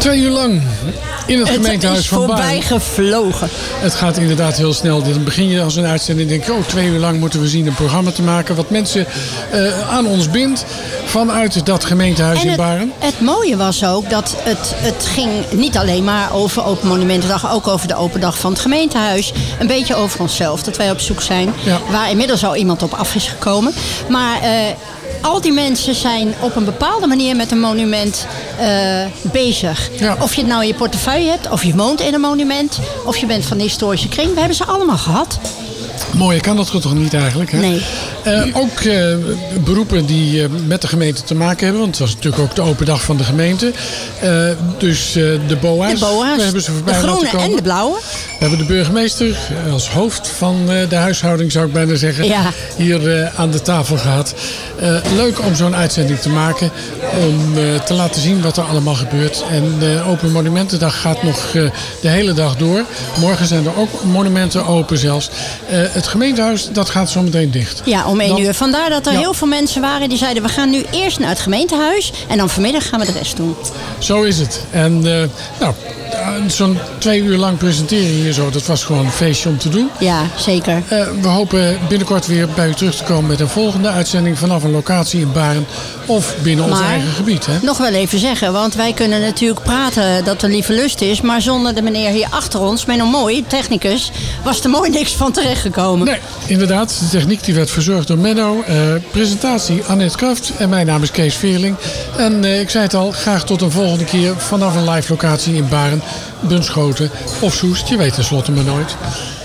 2 uur lang in het gemeentehuis van Baarn. Het is voorbij gevlogen. Het gaat inderdaad heel snel. Dan begin je als een uitzending en denk je, 2 uur lang moeten we zien een programma te maken. Wat mensen aan ons bindt vanuit dat gemeentehuis in Baarn. Het mooie was ook dat het ging niet alleen maar over Open Monumentendag. Ook over de open dag van het gemeentehuis. Een beetje over onszelf. Dat wij op zoek zijn. Ja. Waar inmiddels al iemand op af is gekomen. Maar al die mensen zijn op een bepaalde manier met een monument bezig. Ja. Of je het nou in je portefeuille hebt, of je woont in een monument, of je bent van de historische kring. We hebben ze allemaal gehad. Mooi, kan dat toch niet eigenlijk? Hè? Nee. Ook beroepen die met de gemeente te maken hebben. Want het was natuurlijk ook de open dag van de gemeente. Dus de BOA's. We hebben ze voorbij de groene en de blauwe. We hebben de burgemeester als hoofd van de huishouding, zou ik bijna zeggen, hier aan de tafel gehad. Leuk om zo'n uitzending te maken. Om te laten zien wat er allemaal gebeurt. En Open Monumentendag gaat nog de hele dag door. Morgen zijn er ook monumenten open zelfs. Het gemeentehuis, dat gaat zo meteen dicht. Ja, om 1 uur. Vandaar dat er heel veel mensen waren die zeiden, we gaan nu eerst naar het gemeentehuis en dan vanmiddag gaan we de rest doen. Zo is het. En zo'n 2 uur lang presenteren hier zo, dat was gewoon een feestje om te doen. Ja, zeker. We hopen binnenkort weer bij u terug te komen met een volgende uitzending vanaf een locatie in Baarn of binnen ons eigen gebied. Hè? Nog wel even zeggen, want wij kunnen natuurlijk praten dat er lieve lust is, maar zonder de meneer hier achter ons, Menno Mooi, technicus, was er mooi niks van terechtgekomen. Nee, inderdaad. De techniek die werd verzorgd door Menno. Presentatie Annette Kraft en mijn naam is Kees Veerling. En ik zei het al, graag tot een volgende keer vanaf een live locatie in Baarn, Bunschoten of Soest. Je weet tenslotte maar nooit.